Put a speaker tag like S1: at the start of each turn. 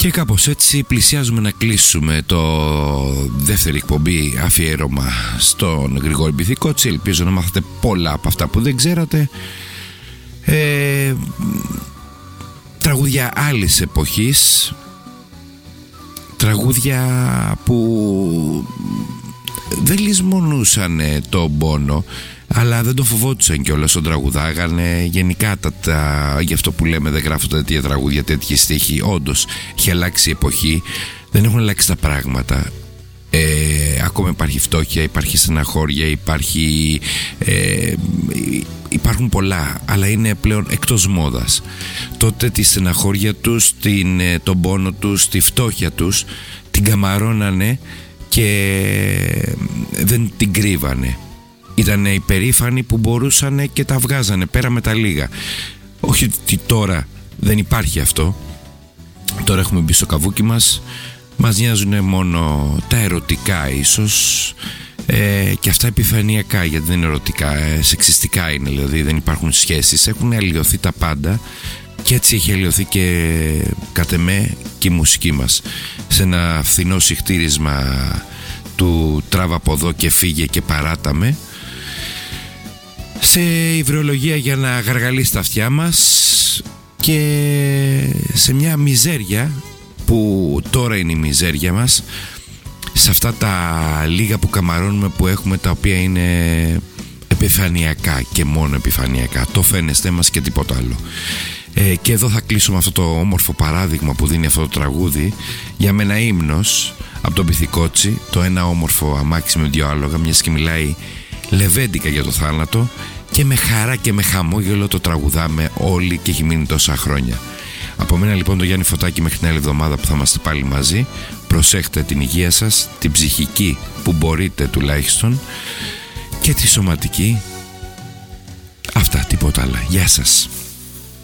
S1: Και κάπως έτσι πλησιάζουμε να κλείσουμε το δεύτερη εκπομπή αφιέρωμα στον Γρηγόρη Μπιθικότσι. Ελπίζω να μάθετε πολλά από αυτά που δεν ξέρατε. Τραγούδια άλλης εποχής, τραγούδια που δεν λησμονούσαν τον πόνο, αλλά δεν τον φοβόντουσαν κιόλας, τον τραγουδάγανε. Γενικά γι' αυτό που λέμε δεν γράφονται τέτοια τραγούδια, τέτοιοι στίχοι. Όντως έχει αλλάξει η εποχή, δεν έχουν αλλάξει τα πράγματα. Ακόμα υπάρχει φτώχεια, υπάρχει στεναχώρια, υπάρχουν πολλά, αλλά είναι πλέον εκτός μόδας. Τότε τη στεναχώρια τους, τον πόνο τους, τη φτώχεια τους την καμαρώνανε και δεν την κρύβανε. Ήτανε υπερήφανοι που μπορούσανε και τα βγάζανε πέρα με τα λίγα. Όχι ότι τώρα δεν υπάρχει αυτό. Τώρα έχουμε μπει στο καβούκι μας. Μας νοιάζουν μόνο τα ερωτικά ίσως, και αυτά επιφανειακά, γιατί δεν είναι ερωτικά, σεξιστικά είναι, δηλαδή δεν υπάρχουν σχέσεις. Έχουν αλλοιωθεί τα πάντα και έτσι έχει αλλοιωθεί και κατ' εμέ και η μουσική μας, σε ένα φθηνό συχτήρισμα του τράβα από εδώ και φύγε και παράταμε, σε υβρεολογία για να γαργαλίσει τα αυτιά μας και σε μια μιζέρια που τώρα είναι η μιζέρια μας, σε αυτά τα λίγα που καμαρώνουμε που έχουμε, τα οποία είναι επιφανειακά και μόνο επιφανειακά, το φαίνεστε μας και τίποτα άλλο. Και εδώ θα κλείσω με αυτό το όμορφο παράδειγμα που δίνει αυτό το τραγούδι, για μένα ύμνος από τον Μπιθικότσι, το ένα όμορφο αμάξι με δύο άλογα, μιας και μιλάει λεβέντικα για το θάνατο, και με χαρά και με χαμόγελο το τραγουδάμε όλοι και έχει μείνει τόσα χρόνια. Από μένα λοιπόν, το Γιάννη Φωτάκη, μέχρι την άλλη εβδομάδα που θα είμαστε πάλι μαζί. Προσέχτε την υγεία σας, την ψυχική που μπορείτε τουλάχιστον, και τη σωματική. Αυτά, τίποτα άλλα. Γεια σας.